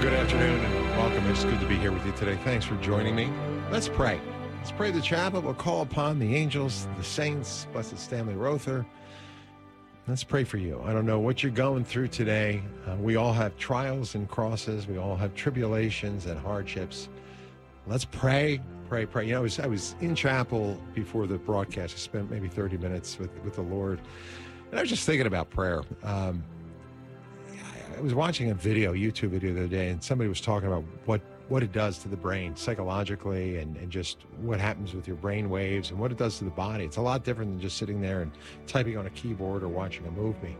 Good afternoon and welcome. It's good to be here with you today. Thanks for joining me. Let's pray. Let's pray the chaplet. We'll call upon the angels, the saints, Blessed Stanley Rother. Let's pray for you. I don't know what you're going through today. We all have trials and crosses. We all have tribulations and hardships. Let's pray, pray, pray. You know, I was in chapel before the broadcast. I spent maybe 30 minutes with the Lord. And I was just thinking about prayer. I was watching a YouTube video the other day, and somebody was talking about what it does to the brain psychologically and just what happens with your brain waves and what it does to the body. It's a lot different than just sitting there and typing on a keyboard or watching a movie.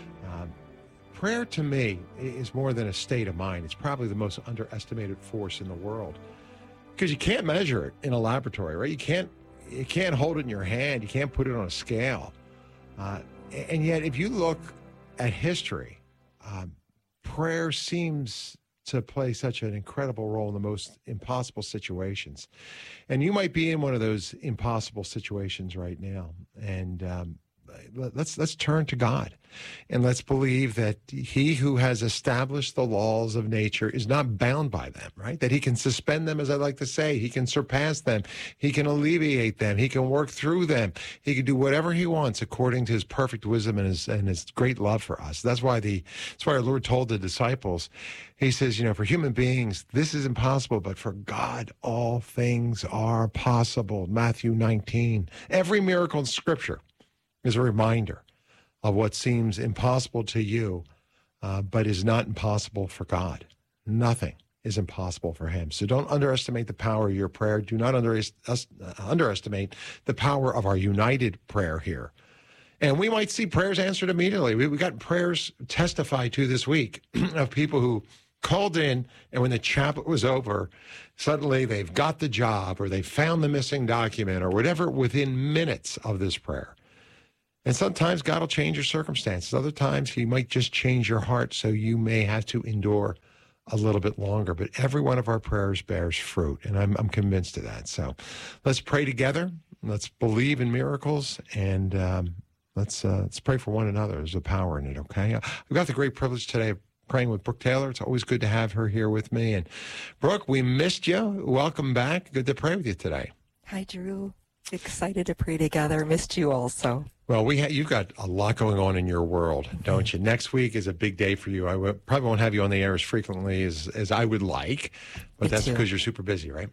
Prayer to me is more than a state of mind. It's probably the most underestimated force in the world because you can't measure it in a laboratory, right? You can't hold it in your hand. You can't put it on a scale. And yet, if you look at history, prayer seems to play such an incredible role in the most impossible situations. And you might be in one of those impossible situations right now. And let's turn to God and let's believe that he who has established the laws of nature is not bound by them, right? That he can suspend them, as I like to say. He can surpass them. He can alleviate them. He can work through them. He can do whatever he wants according to his perfect wisdom and his great love for us. That's why our Lord told the disciples, he says, you know, for human beings, this is impossible, but for God, all things are possible. Matthew 19. Every miracle in Scripture is a reminder of what seems impossible to you, but is not impossible for God. Nothing is impossible for him. So don't underestimate the power of your prayer. Do not underestimate the power of our united prayer here. And we might see prayers answered immediately. We got prayers testified to this week of people who called in, and when the chaplet was over, suddenly they've got the job or they found the missing document or whatever within minutes of this prayer. And sometimes God will change your circumstances. Other times he might just change your heart so you may have to endure a little bit longer. But every one of our prayers bears fruit, and I'm convinced of that. So let's pray together. Let's believe in miracles, and let's pray for one another. There's a power in it, okay? I've got the great privilege today of praying with Brooke Taylor. It's always good to have her here with me. And Brooke, we missed you. Welcome back. Good to pray with you today. Hi, Drew. Excited to pray together. Missed you also. Well, you've got a lot going on in your world, don't you? Next week is a big day for you. Probably won't have you on the air as frequently as I would like, but that's because you're super busy, right?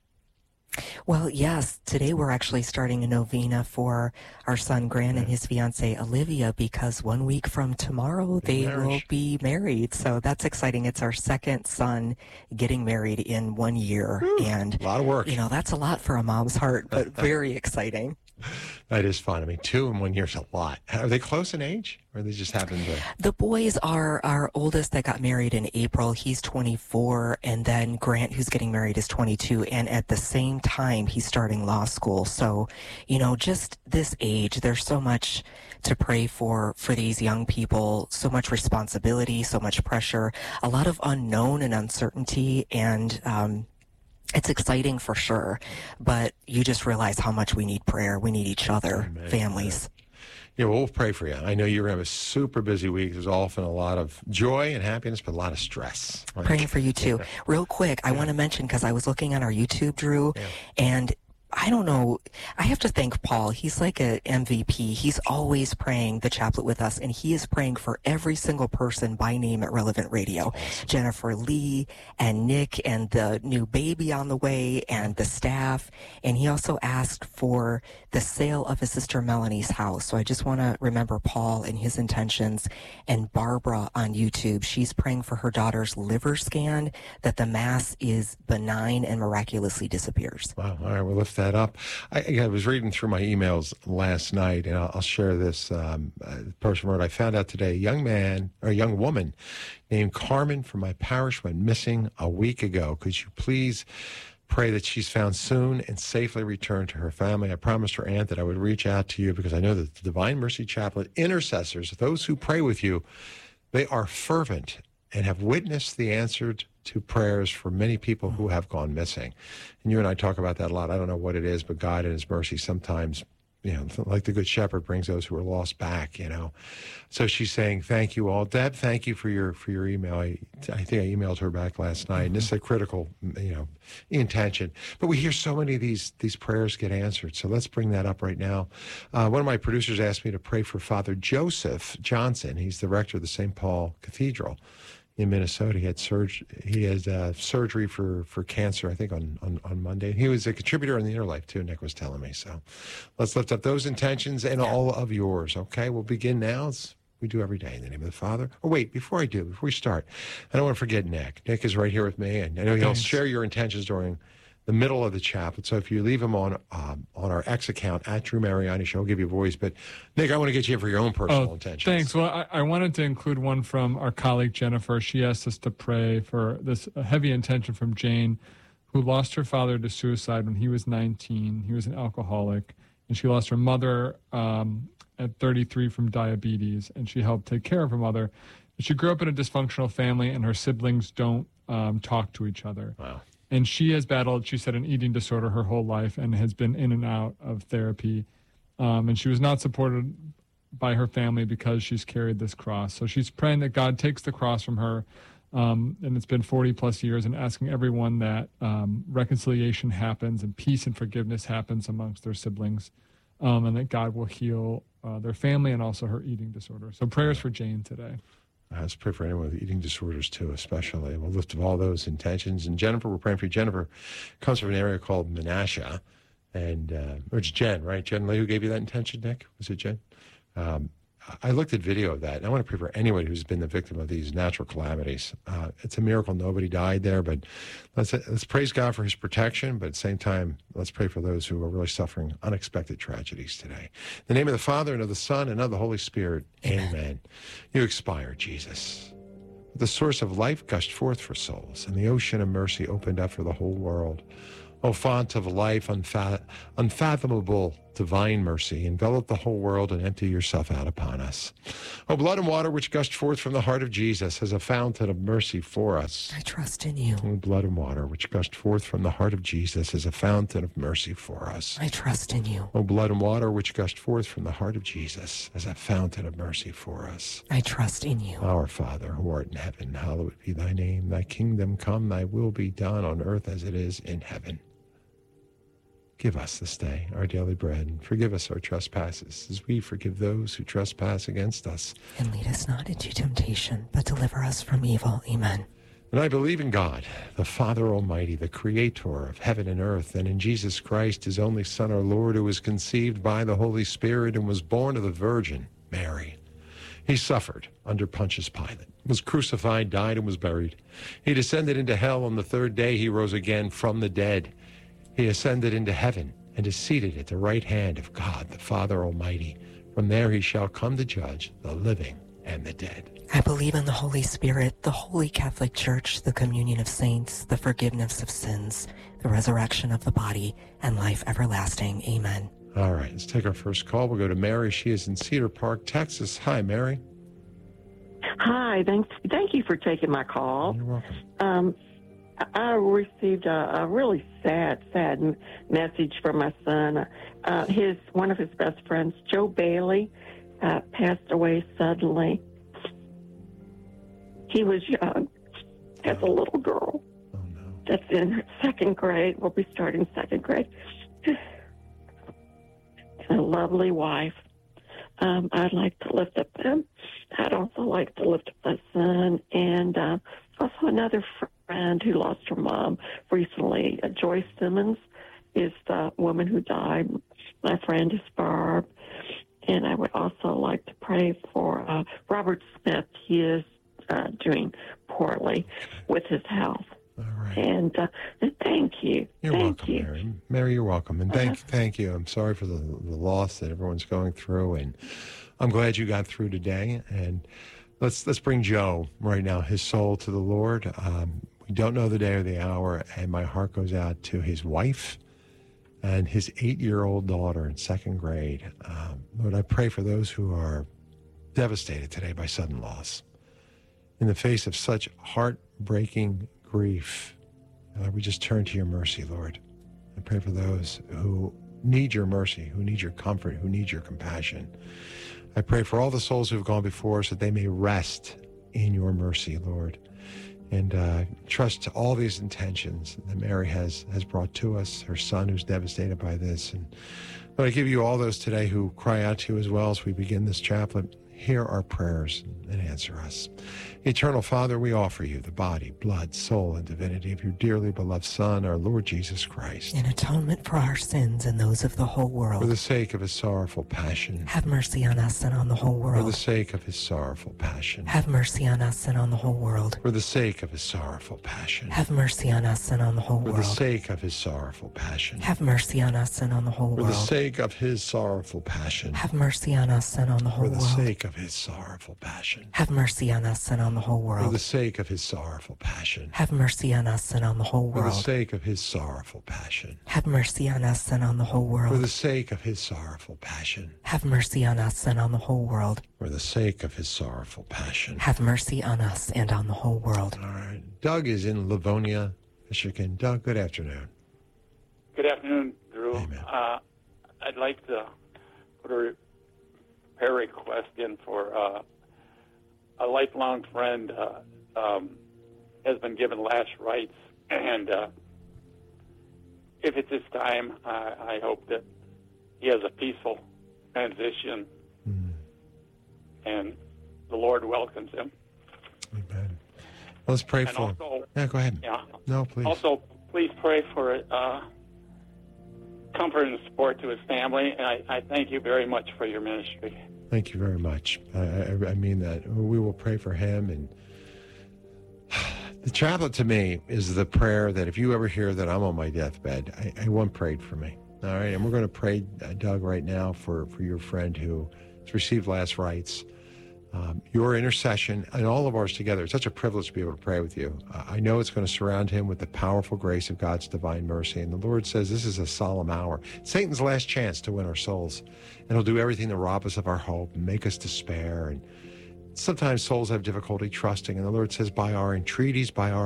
Well, yes. Today we're actually starting a novena for our son Grant and his fiancée Olivia because 1 week from tomorrow they will be married. So that's exciting. It's our second son getting married in 1 year. Whew, and a lot of work. You know, that's a lot for a mom's heart, but very exciting. That is fun. I mean, 2 in 1 year is a lot. Are they close in age, or they just happen to? The boys are our oldest that got married in April. He's 24, and then Grant, who's getting married, is 22. And at the same time, he's starting law school. So, you know, just this age, there's so much to pray for these young people. So much responsibility, so much pressure, a lot of unknown and uncertainty, and it's exciting for sure, but you just realize how much we need prayer. We need each other, families. Yeah, well, we'll pray for you. I know you're going to have a super busy week. There's often a lot of joy and happiness, but a lot of stress. Right? Praying for you too. Real quick, I want to mention, because I was looking on our YouTube, Drew, and I don't know. I have to thank Paul. He's like an MVP. He's always praying the chaplet with us, and he is praying for every single person by name at Relevant Radio. Awesome. Jennifer Lee and Nick and the new baby on the way and the staff. And he also asked for the sale of his sister Melanie's house. So I just want to remember Paul and his intentions. And Barbara on YouTube, she's praying for her daughter's liver scan, that the mass is benign and miraculously disappears. Wow. All right, we'll lift that up. I was reading through my emails last night, and I'll share this. Person wrote, I found out today a young woman named Carmen from my parish went missing a week ago. Could you please pray that she's found soon and safely returned to her family? I promised her aunt that I would reach out to you because I know that the Divine Mercy Chaplet intercessors, those who pray with you, they are fervent and have witnessed the answered to prayers for many people who have gone missing. And you and I talk about that a lot. I don't know what it is, but God in his mercy sometimes like the Good Shepherd brings those who are lost back, So she's saying, thank you all. Deb, thank you for your email. I think I emailed her back last night, and this is a critical, intention. But we hear so many of these prayers get answered. So let's bring that up right now. One of my producers asked me to pray for Father Joseph Johnson. He's the rector of the St. Paul Cathedral in Minnesota. He had surgery for cancer, I think, on Monday. He was a contributor on the Inner Life, too, Nick was telling me. So let's lift up those intentions and all of yours, okay? We'll begin now, as we do every day, in the name of the Father. Oh, wait, before we start, I don't want to forget Nick. Nick is right here with me, and I know he'll share your intentions during the middle of the chaplet. So if you leave him on our X account, at Drew Mariani Show, I'll give you a voice. But, Nick, I want to get you in for your own personal intentions. Thanks. Well, I wanted to include one from our colleague, Jennifer. She asked us to pray for this heavy intention from Jane, who lost her father to suicide when he was 19. He was an alcoholic. And she lost her mother at 33 from diabetes, and she helped take care of her mother. She grew up in a dysfunctional family, and her siblings don't talk to each other. Wow. And she has battled, she said, an eating disorder her whole life and has been in and out of therapy. And she was not supported by her family because she's carried this cross. So she's praying that God takes the cross from her. And it's been 40 plus years, and asking everyone that reconciliation happens and peace and forgiveness happens amongst their siblings. And that God will heal their family and also her eating disorder. So prayers for Jane today. Let's pray for anyone with eating disorders, too, especially. We'll lift up all those intentions. And Jennifer, we're praying for you. Jennifer comes from an area called Menasha. And it's Jen, right? Jen Lee, who gave you that intention, Nick? Was it Jen? I looked at video of that, and I want to pray for anyone who's been the victim of these natural calamities. It's a miracle nobody died there, but let's praise God for his protection, but at the same time, let's pray for those who are really suffering unexpected tragedies today. In the name of the Father, and of the Son, and of the Holy Spirit, amen. You expired, Jesus. The source of life gushed forth for souls, and the ocean of mercy opened up for the whole world. O font of life, unfathomable divine mercy, envelop the whole world and empty yourself out upon us. O blood and water which gushed forth from the heart of Jesus as a fountain of mercy for us. I trust in you. O blood and water which gushed forth from the heart of Jesus as a fountain of mercy for us. I trust in you. O blood and water which gushed forth from the heart of Jesus as a fountain of mercy for us. I trust in you. Our Father, who art in heaven, hallowed be thy name. Thy kingdom come, thy will be done on earth as it is in heaven. Give us this day our daily bread, and forgive us our trespasses, as we forgive those who trespass against us. And lead us not into temptation, but deliver us from evil. Amen. And I believe in God, the Father Almighty, the Creator of heaven and earth, and in Jesus Christ, his only Son, our Lord, who was conceived by the Holy Spirit and was born of the Virgin Mary. He suffered under Pontius Pilate, was crucified, died, and was buried. He descended into hell. On the third day he rose again from the dead. He ascended into heaven and is seated at the right hand of God, the Father Almighty. From there he shall come to judge the living and the dead. I believe in the Holy Spirit, the Holy Catholic Church, the communion of saints, the forgiveness of sins, the resurrection of the body, and life everlasting. Amen. All right, let's take our first call. We'll go to Mary. She is in Cedar Park, Texas. Hi, Mary. Hi, thank you for taking my call. You're welcome. I received a really sad message from my son. One of his best friends, Joe Bailey, passed away suddenly. He was young, as a little girl. Oh, no. That's in second grade. We'll be starting second grade. And a lovely wife. I'd like to lift up them. I'd also like to lift up my son, and also another friend who lost her mom recently. Joyce Simmons is the woman who died. My friend is Barb. And I would also like to pray for Robert Smith. He is doing poorly with his health. All right. And thank you. You're thank welcome, you. Mary. Mary, you're welcome. And thank you. I'm sorry for the loss that everyone's going through. And I'm glad you got through today. And let's bring Joe right now, his soul to the Lord. We don't know the day or the hour, and my heart goes out to his wife and his 8-year-old daughter in second grade. Lord, I pray for those who are devastated today by sudden loss. In the face of such heartbreaking grief, Lord, we just turn to your mercy, Lord. I pray for those who need your mercy, who need your comfort, who need your compassion. I pray for all the souls who have gone before us that they may rest in your mercy, Lord. And trust all these intentions that Mary has brought to us, her son who's devastated by this. And Lord, I give you all those today who cry out to you as well as we begin this chaplet. Hear our prayers and answer us. Eternal Father, we offer you the body, blood, soul, and divinity of your dearly beloved Son, our Lord Jesus Christ. In atonement for our sins and those of the whole world. For the sake of his sorrowful passion. Have mercy on us and on the whole world. For the sake of his sorrowful passion. Have mercy on us and on the whole world. For the sake of his sorrowful passion. Have mercy on us and on the whole For world. the sake of his sorrowful passion. Have mercy on us and on the whole For world. the sake of his sorrowful passion. Have mercy on us and on the whole For the world. sake of his sorrowful passion. Have mercy on us and on the whole For world. the sake of his sorrowful passion. Have mercy on us and on the whole For the world. sake of his sorrowful passion. Have mercy on us and on the whole For the world. sake of his sorrowful passion. Have mercy on us and on the whole world. For the sake of his sorrowful passion. Have mercy on us and on the whole world. All right. Doug is in Livonia, Michigan. Doug, good afternoon. Good afternoon, Drew. Amen. I'd like to put a prayer request in for a lifelong friend has been given last rites, and if it's his time, I hope that he has a peaceful transition, and the Lord welcomes him. Amen. Let's pray And for him. also, Yeah, go ahead. yeah. No, please. Also, please pray for comfort and support to his family, and I thank you very much for your ministry. Thank you very much. I mean that. We will pray for him. And the chaplet to me is the prayer that if you ever hear that I'm on my deathbed, I want prayed for me. All right. And we're going to pray, Doug, right now for your friend who has received last rites. Your intercession and all of ours together. It's such a privilege to be able to pray with you. I know it's going to surround him with the powerful grace of God's divine mercy. And the Lord says this is a solemn hour. Satan's last chance to win our souls. And he'll do everything to rob us of our hope and make us despair. And sometimes souls have difficulty trusting. And the Lord says by our entreaties, by our